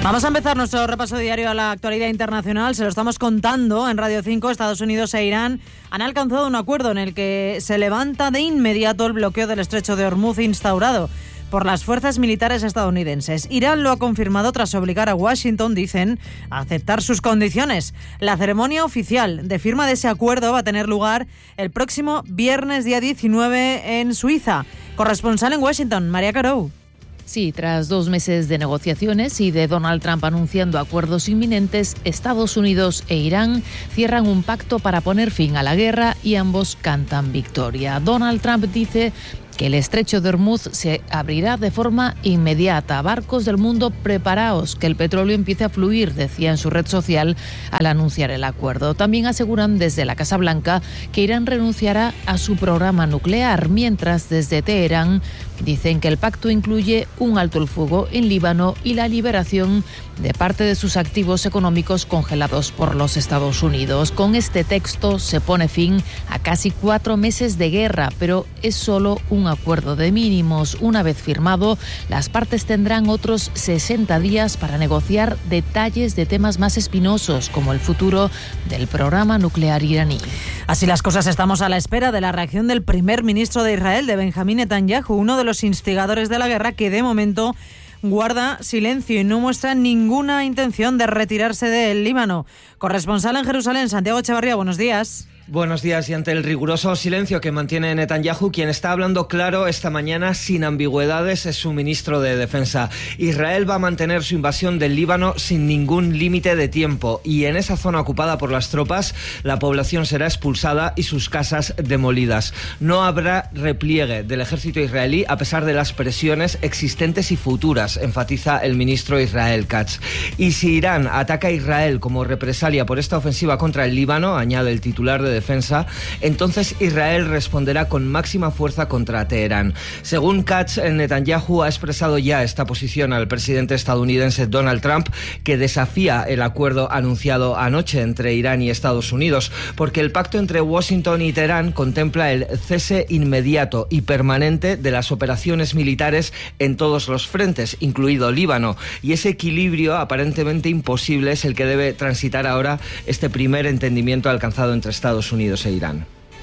Vamos a empezar nuestro repaso diario a la actualidad internacional. Se lo estamos contando en Radio 5. Estados Unidos e Irán han alcanzado un acuerdo en el que se levanta de inmediato el bloqueo del estrecho de Hormuz instaurado por las fuerzas militares estadounidenses. Irán lo ha confirmado tras obligar a Washington, dicen, a aceptar sus condiciones. La ceremonia oficial de firma de ese acuerdo va a tener lugar el próximo viernes, día 19, en Suiza. Corresponsal en Washington, María Carou. Sí, tras 2 meses de negociaciones y de Donald Trump anunciando acuerdos inminentes, Estados Unidos e Irán cierran un pacto para poner fin a la guerra y ambos cantan victoria. Donald Trump dice que el estrecho de Hormuz se abrirá de forma inmediata. Barcos del mundo, preparaos, que el petróleo empiece a fluir, decía en su red social al anunciar el acuerdo. También aseguran desde la Casa Blanca que Irán renunciará a su programa nuclear, mientras desde Teherán dicen que el pacto incluye un alto el fuego en Líbano y la liberación de parte de sus activos económicos congelados por los Estados Unidos. Con este texto se pone fin a casi 4 meses de guerra, pero es solo un acuerdo de mínimos. Una vez firmado, las partes tendrán otros 60 días para negociar detalles de temas más espinosos, como el futuro del programa nuclear iraní. Así las cosas, estamos a la espera de la reacción del primer ministro de Israel, de Benjamín Netanyahu, uno de los instigadores de la guerra, que de momento guarda silencio y no muestra ninguna intención de retirarse del Líbano. Corresponsal en Jerusalén, Santiago Echevarría, buenos días. Buenos días. Y ante el riguroso silencio que mantiene Netanyahu, quien está hablando claro esta mañana sin ambigüedades es su ministro de Defensa. Israel va a mantener su invasión del Líbano sin ningún límite de tiempo, y en esa zona ocupada por las tropas la población será expulsada y sus casas demolidas. No habrá repliegue del ejército israelí a pesar de las presiones existentes y futuras, enfatiza el ministro Israel Katz. Y si Irán ataca a Israel como represalia por esta ofensiva contra el Líbano, añade el titular de Defensa, entonces Israel responderá con máxima fuerza contra Teherán. Según Katz, Netanyahu ha expresado ya esta posición al presidente estadounidense Donald Trump, que desafía el acuerdo anunciado anoche entre Irán y Estados Unidos, porque el pacto entre Washington y Teherán contempla el cese inmediato y permanente de las operaciones militares en todos los frentes, incluido Líbano, y ese equilibrio aparentemente imposible es el que debe transitar ahora este primer entendimiento alcanzado entre Estados Unidos e Irán.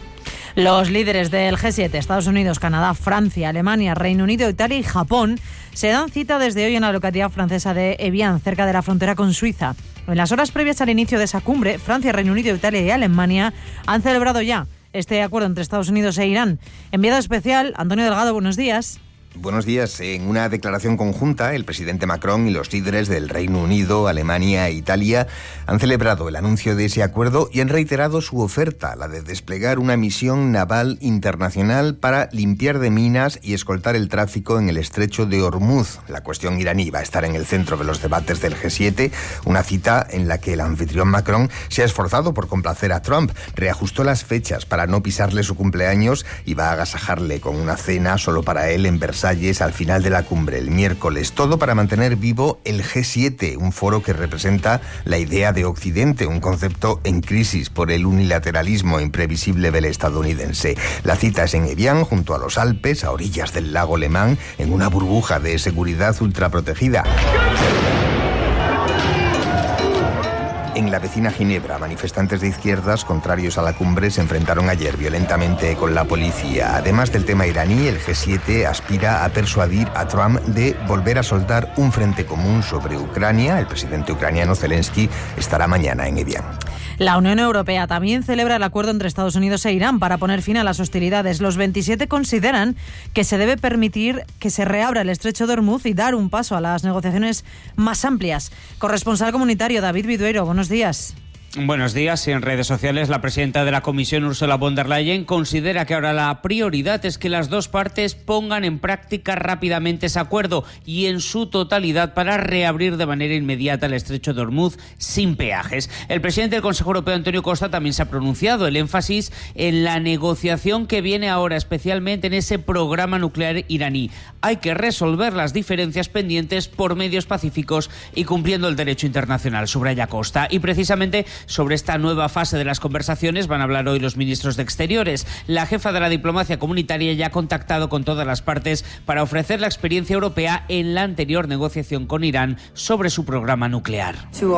Los líderes del G7, Estados Unidos, Canadá, Francia, Alemania, Reino Unido, Italia y Japón, se dan cita desde hoy en la localidad francesa de Evian, cerca de la frontera con Suiza. En las horas previas al inicio de esa cumbre, Francia, Reino Unido, Italia y Alemania han celebrado ya este acuerdo entre Estados Unidos e Irán. Enviado especial, Antonio Delgado, buenos días. Buenos días. En una declaración conjunta, el presidente Macron y los líderes del Reino Unido, Alemania e Italia han celebrado el anuncio de ese acuerdo y han reiterado su oferta, la de desplegar una misión naval internacional para limpiar de minas y escoltar el tráfico en el estrecho de Hormuz. La cuestión iraní va a estar en el centro de los debates del G7, una cita en la que el anfitrión Macron se ha esforzado por complacer a Trump, reajustó las fechas para no pisarle su cumpleaños y va a agasajarle con una cena solo para él en Versalles al final de la cumbre el miércoles. Todo para mantener vivo el G7, un foro que representa la idea de Occidente, un concepto en crisis por el unilateralismo imprevisible del estadounidense. La cita es en Evian, junto a los Alpes, a orillas del lago Le Mans, en una burbuja de seguridad ultraprotegida. En la vecina Ginebra, manifestantes de izquierdas contrarios a la cumbre se enfrentaron ayer violentamente con la policía. Además del tema iraní, el G7 aspira a persuadir a Trump de volver a soldar un frente común sobre Ucrania. El presidente ucraniano Zelensky estará mañana en Evian. La Unión Europea también celebra el acuerdo entre Estados Unidos e Irán para poner fin a las hostilidades. Los 27 consideran que se debe permitir que se reabra el estrecho de Hormuz y dar un paso a las negociaciones más amplias. Corresponsal comunitario David Vidueiro, buenos días. Buenos días. En redes sociales, la presidenta de la Comisión, Ursula von der Leyen, considera que ahora la prioridad es que las dos partes pongan en práctica rápidamente ese acuerdo y en su totalidad para reabrir de manera inmediata el estrecho de Hormuz sin peajes. El presidente del Consejo Europeo, Antonio Costa, también se ha pronunciado. El énfasis en la negociación que viene ahora, especialmente en ese programa nuclear iraní. Hay que resolver las diferencias pendientes por medios pacíficos y cumpliendo el derecho internacional, subraya Costa. Y precisamente Sobre esta nueva fase de las conversaciones van a hablar hoy los ministros de Exteriores. La jefa de la diplomacia comunitaria ya ha contactado con todas las partes para ofrecer la experiencia europea en la anterior negociación con Irán sobre su programa nuclear.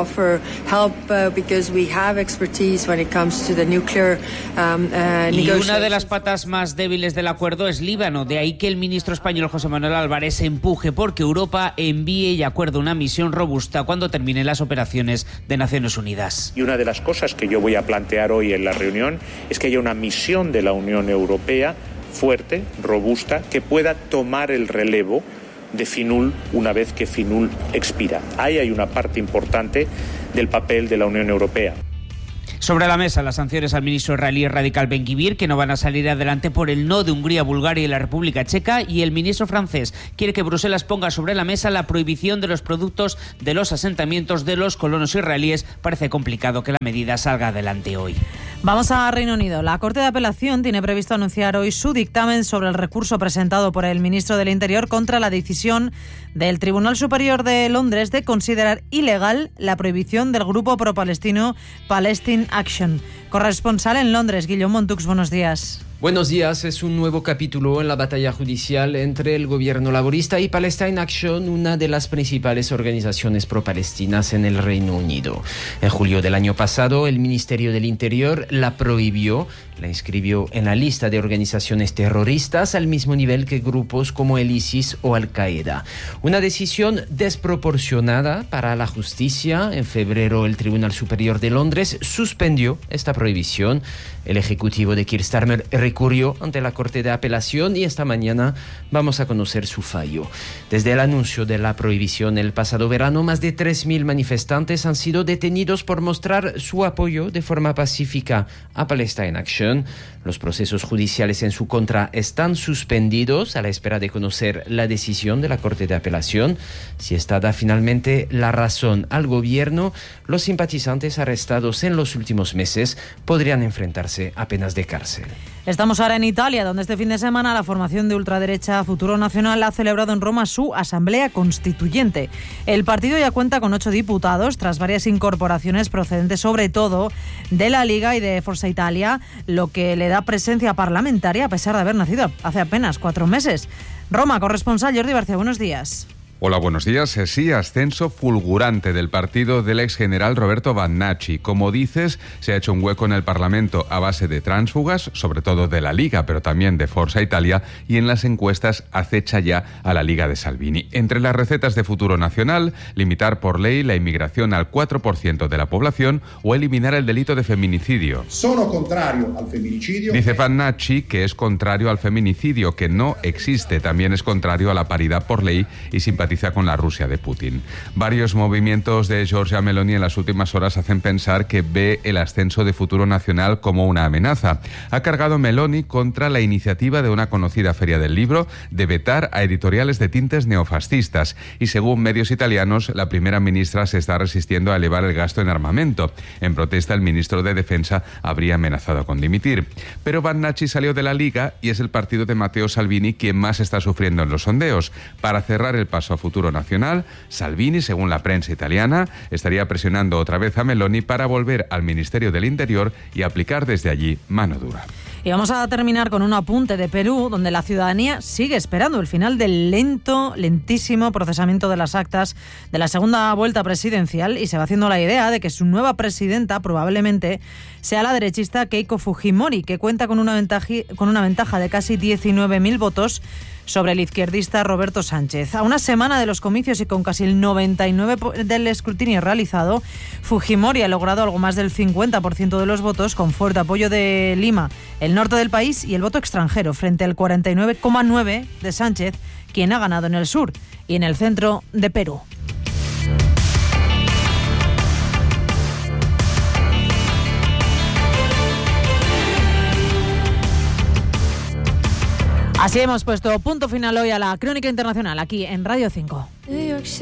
Y una de las patas más débiles del acuerdo es Líbano, de ahí que el ministro español José Manuel Álvarez empuje porque Europa envíe y acuerde una misión robusta cuando terminen las operaciones de Naciones Unidas. Y una de las cosas que yo voy a plantear hoy en la reunión es que haya una misión de la Unión Europea fuerte, robusta, que pueda tomar el relevo de FINUL una vez que FINUL expira. Ahí hay una parte importante del papel de la Unión Europea. Sobre la mesa, las sanciones al ministro israelí Radical Ben-Gvir, que no van a salir adelante por el no de Hungría, Bulgaria y la República Checa, y el ministro francés quiere que Bruselas ponga sobre la mesa la prohibición de los productos de los asentamientos de los colonos israelíes. Parece complicado que la medida salga adelante hoy. Vamos a Reino Unido. La Corte de Apelación tiene previsto anunciar hoy su dictamen sobre el recurso presentado por el ministro del Interior contra la decisión del Tribunal Superior de Londres de considerar ilegal la prohibición del grupo pro-palestino Palestine Action. Corresponsal en Londres, Guillaume Montux, buenos días. Buenos días. Es un nuevo capítulo en la batalla judicial entre el gobierno laborista y Palestine Action, una de las principales organizaciones pro-palestinas en el Reino Unido. En julio del año pasado, el Ministerio del Interior la prohibió, la inscribió en la lista de organizaciones terroristas al mismo nivel que grupos como el ISIS o Al-Qaeda. Una decisión desproporcionada para la justicia. En febrero, el Tribunal Superior de Londres suspendió esta prohibición. El ejecutivo de Keir Starmer recurrió ante la Corte de Apelación y esta mañana vamos a conocer su fallo. Desde el anuncio de la prohibición el pasado verano, más de 3.000 manifestantes han sido detenidos por mostrar su apoyo de forma pacífica a Palestine Action. Los procesos judiciales en su contra están suspendidos a la espera de conocer la decisión de la Corte de Apelación. Si esta da finalmente la razón al gobierno, los simpatizantes arrestados en los últimos meses podrían enfrentarse a penas de cárcel. Estamos ahora en Italia, donde este fin de semana la formación de ultraderecha Futuro Nacional ha celebrado en Roma su asamblea constituyente. El partido ya cuenta con 8 diputados, tras varias incorporaciones procedentes sobre todo de la Liga y de Forza Italia, lo que le da presencia parlamentaria a pesar de haber nacido hace apenas 4 meses. Roma, corresponsal Jordi García, buenos días. Hola, buenos días. Sí, ascenso fulgurante del partido del ex general Roberto Vannacci. Como dices, se ha hecho un hueco en el Parlamento a base de tránsfugas, sobre todo de la Liga, pero también de Forza Italia, y en las encuestas acecha ya a la Liga de Salvini. Entre las recetas de Futuro Nacional, limitar por ley la inmigración al 4% de la población o eliminar el delito de feminicidio. Sono contrario al feminicidio. Dice Vannacci que es contrario al feminicidio, que no existe. También es contrario a la paridad por ley y simpatiza con la Rusia de Putin. Varios movimientos de Giorgia Meloni en las últimas horas hacen pensar que ve el ascenso de Futuro Nacional como una amenaza. Ha cargado Meloni contra la iniciativa de una conocida feria del libro de vetar a editoriales de tintes neofascistas y, según medios italianos, la primera ministra se está resistiendo a elevar el gasto en armamento. En protesta, el ministro de Defensa habría amenazado con dimitir. Pero Vannacci salió de la Liga y es el partido de Matteo Salvini quien más está sufriendo en los sondeos. Para cerrar el paso a Futuro Nacional, Salvini, según la prensa italiana, estaría presionando otra vez a Meloni para volver al Ministerio del Interior y aplicar desde allí mano dura. Y vamos a terminar con un apunte de Perú, donde la ciudadanía sigue esperando el final del lentísimo procesamiento de las actas de la segunda vuelta presidencial y se va haciendo la idea de que su nueva presidenta probablemente sea la derechista Keiko Fujimori, que cuenta con una ventaja de casi 19.000 votos sobre el izquierdista Roberto Sánchez. A una semana de los comicios y con casi el 99% del escrutinio realizado, Fujimori ha logrado algo más del 50% de los votos, con fuerte apoyo de Lima, el norte del país y el voto extranjero, frente al 49,9% de Sánchez, quien ha ganado en el sur y en el centro de Perú. Así hemos puesto punto final hoy a la Crónica Internacional aquí en Radio 5.